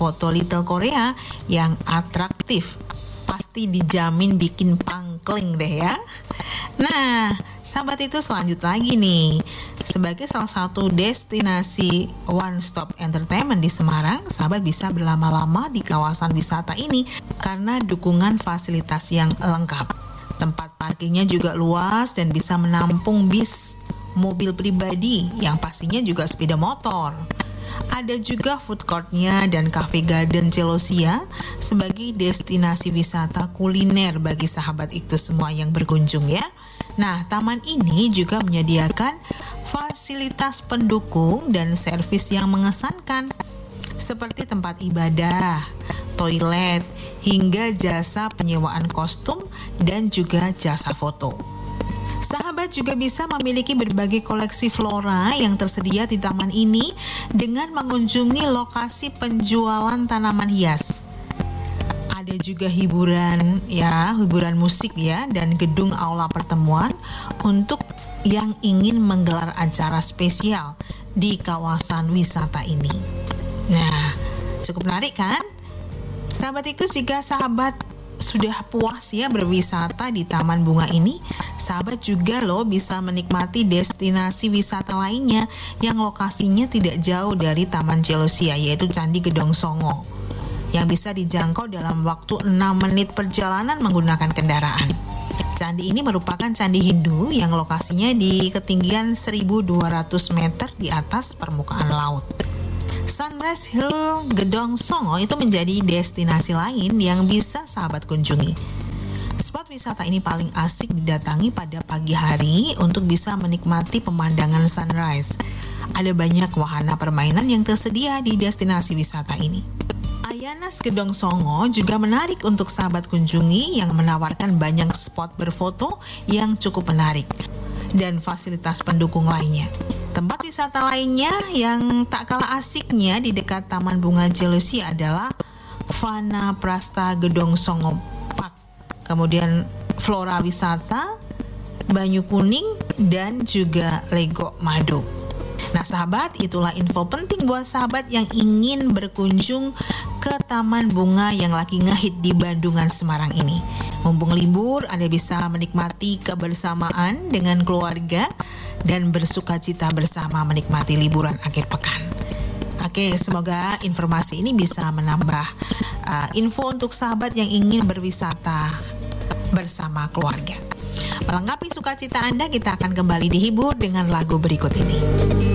foto Little Korea yang atraktif. Pasti dijamin bikin pangkling deh ya. Nah, sahabat itu selanjut lagi nih. Sebagai salah satu destinasi one stop entertainment di Semarang, sahabat bisa berlama-lama di kawasan wisata ini karena dukungan fasilitas yang lengkap. Tempat parkirnya juga luas dan bisa menampung bis, mobil pribadi yang pastinya juga sepeda motor. Ada juga food courtnya dan cafe garden Celosia sebagai destinasi wisata kuliner bagi sahabat itu semua yang berkunjung ya. Nah, taman ini juga menyediakan fasilitas pendukung dan servis yang mengesankan seperti tempat ibadah, toilet, hingga jasa penyewaan kostum dan juga jasa foto. Sahabat juga bisa memiliki berbagai koleksi flora yang tersedia di taman ini dengan mengunjungi lokasi penjualan tanaman hias. Ada juga hiburan musik ya, dan gedung aula pertemuan untuk yang ingin menggelar acara spesial di kawasan wisata ini. Nah, cukup menarik kan? Sahabat itu, jika sahabat sudah puas ya berwisata di Taman Bunga ini, sahabat juga loh bisa menikmati destinasi wisata lainnya yang lokasinya tidak jauh dari Taman Celosia, yaitu Candi Gedong Songo, yang bisa dijangkau dalam waktu 6 menit perjalanan menggunakan kendaraan. Candi ini merupakan candi Hindu yang lokasinya di ketinggian 1.200 meter di atas permukaan laut. Sunrise Hill Gedong Songo itu menjadi destinasi lain yang bisa sahabat kunjungi. Spot wisata ini paling asik didatangi pada pagi hari untuk bisa menikmati pemandangan sunrise. Ada banyak wahana permainan yang tersedia di destinasi wisata ini. Ayanas Gedong Songo juga menarik untuk sahabat kunjungi yang menawarkan banyak spot berfoto yang cukup menarik dan fasilitas pendukung lainnya. Tempat wisata lainnya yang tak kalah asiknya di dekat Taman Bunga Celosia adalah Vana Prasta Gedong Songo Park, kemudian Flora Wisata, Banyu Kuning, dan juga Lego Mado. Nah sahabat, itulah info penting buat sahabat yang ingin berkunjung ke Taman Bunga yang lagi ngehit di Bandungan Semarang ini. Mumpung libur, Anda bisa menikmati kebersamaan dengan keluarga dan bersukacita bersama menikmati liburan akhir pekan. Oke, semoga informasi ini bisa menambah info untuk sahabat yang ingin berwisata bersama keluarga. Melengkapi sukacita Anda, kita akan kembali dihibur dengan lagu berikut ini.